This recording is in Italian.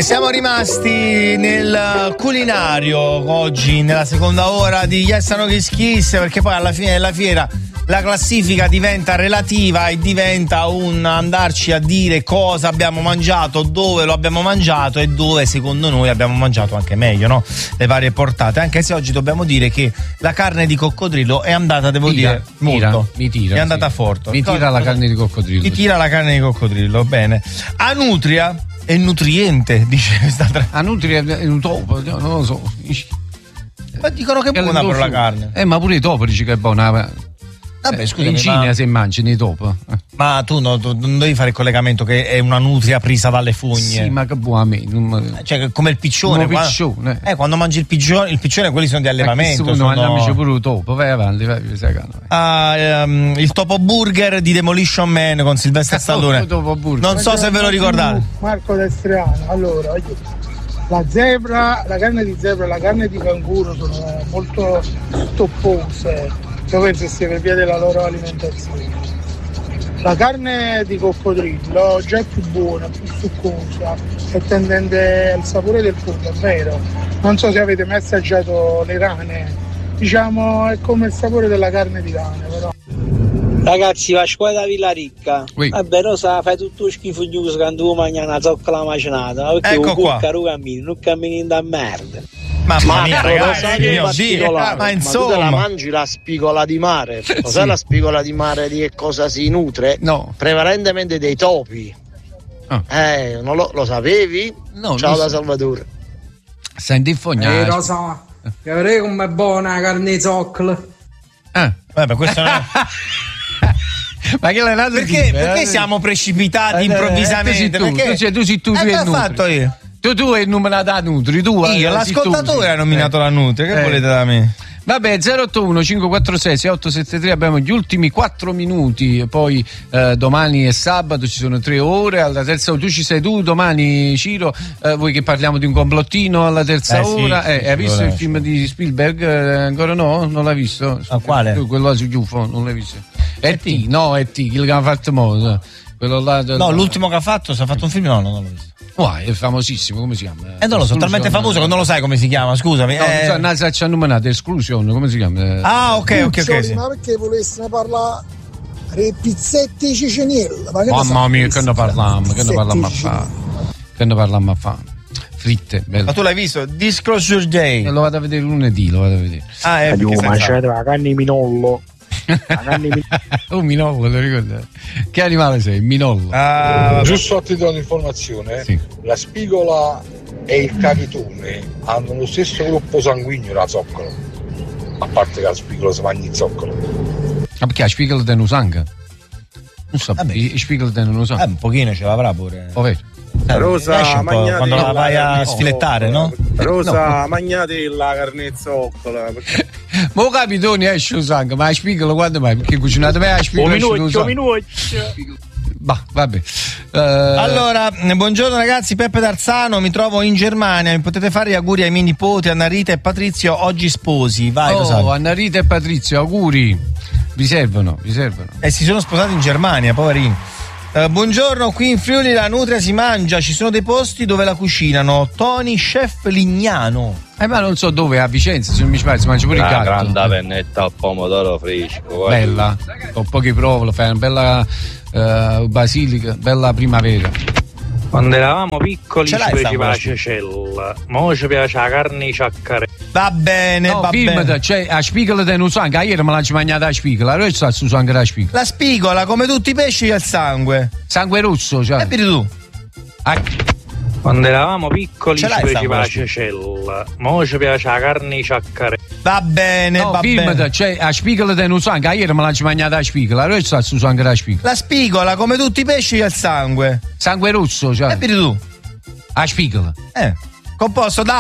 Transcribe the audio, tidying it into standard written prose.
Siamo rimasti nel culinario oggi, nella seconda ora di Yes No Kiss Kiss, perché poi alla fine della fiera la classifica diventa relativa e diventa un andarci a dire cosa abbiamo mangiato, dove lo abbiamo mangiato e dove secondo noi abbiamo mangiato anche meglio, no? Le varie portate, anche se oggi dobbiamo dire che la carne di coccodrillo è andata, molto. Mi tira. È andata forte. Mi tira la carne di coccodrillo. Mi tira la carne di coccodrillo, bene. Anutria è nutriente, dice questa Anutria è un topo, non lo so. Ma dicono che è buona per la carne. Ma pure i topi dice che è buona. Vabbè, scusami, in Cina se mangiano i topi. Ma tu non devi fare il collegamento che è una nutria presa dalle fogne. Sì, ma che buonamente. Cioè, come il piccione. Quando mangi il piccione, quelli sono di allevamento. Non mangi pure il topo, vai avanti, il Topo Burger di Demolition Man con Sylvester Stallone. Non so se ve lo ricordate. Marco Destriano, allora, la zebra, la carne di zebra e la carne di canguro sono molto toppose. Io penso sia per via della loro alimentazione. La carne di coccodrillo già è più buona, più succosa e tendente al sapore del pollo, è vero. Non so se avete mai assaggiato le rane, diciamo è come il sapore della carne di rane, però. Ragazzi, la scuola da Villaricca. Oui. Vabbè, Rosa, fai tutto schifo quando tu mangi una zoccola macinata. Perché ecco qua. Non cammini da merda. Mamma mia, ragazzi, ma insomma, tu te la mangi la spigola di mare? Lo sai la spigola di mare di che cosa si nutre? No. Prevalentemente dei topi. Non lo sapevi? No. Ciao da Salvatore. Senti il fognato. Rosa, vedrei com'è buona la carne di zoccola. Vabbè, questo non è... Ma che l'hai dato perché siamo precipitati improvvisamente? Tu sei tu che ho fatto io? Tu hai nominato la Nutri, io l'ascoltatore ha nominato la Nutri, che volete da me? Vabbè, 081 546 6873, abbiamo gli ultimi 4 minuti, poi domani è sabato, ci sono 3 ore, alla terza tu ci sei tu, domani Ciro, vuoi che parliamo di un complottino alla terza ora? Sì, hai visto il film di Spielberg? Ancora no? Non l'hai visto? Quale? Quello su UFO, non l'hai visto? E.T., no, E.T., quello che ha fatto mo, quello là. No, l'ultimo che ha fatto, se ha fatto un film, no, non l'ho visto. È famosissimo, come si chiama? Non lo so, talmente famoso che non lo sai come si chiama, scusami. No, ci hanno nominato Esclusione, come si chiama? Ok. Sì. Ma perché volessimo parlare di pizzette e cicenielle? Mamma mia, che ne parliamo a fare? Fritte, bello. Ma tu l'hai visto? Disclosure Day. Lo vado a vedere lunedì, mangiate la carne di minollo. Un minollo, lo ricordo. Che animale sei? Minollo. Giusto a titolo di informazione, sì. La spigola e il capitone hanno lo stesso gruppo sanguigno, la zoccola. A parte che la spigola si mangia in zoccola. Ma perché la spigola te non sangue? Non so, la spigola te non sangue. Un pochino ce l'avrà pure. Ovvero. Rosa, quando la vai a sfilettare, no? Rosa, magnate la carne zoccola. Ma capitone esce il sangue, ma la spigola quando mai? Perché cucinate me la spigola esce il sangue. Vabbè. Allora, buongiorno ragazzi, Peppe D'Arzano, mi trovo in Germania, mi potete fare gli auguri ai miei nipoti Annarita e Patrizio, oggi sposi. Vai, Annarita e Patrizio, auguri. Vi servono. Si sono sposati in Germania, poverini. Buongiorno, qui in Friuli la nutria si mangia, ci sono dei posti dove la cucinano. Tony Chef Lignano. Ma non so dove, a Vicenza, se non mi sbaglio, si mangia pure il gatto. Una grande pennetta al pomodoro fresco. Bella, con pochi provola, fai una bella basilica, bella primavera. Quando eravamo piccoli ci piaceva la cecella, ma ci piace la carne di ciaccarella. Va bene, va bene. Cioè, la spigola te non sangue, ieri me l'ha mangiata la spigola, ora sta su sangue la spigola. La spigola, come tutti i pesci, ha il sangue. Sangue rosso, cioè. Vedi tu. Quando eravamo piccoli ci piaceva la cecella, ma ci piace la carne di ciaccarella. Va bene, va bene. Cioè, la spigola te non sangue, ieri me l'ha mangiata la spigola, ora sta su sangue la spigola. La spigola, come tutti i pesci, ha il sangue. Sangue rosso, cioè. Vedi tu. La spigola. Composto da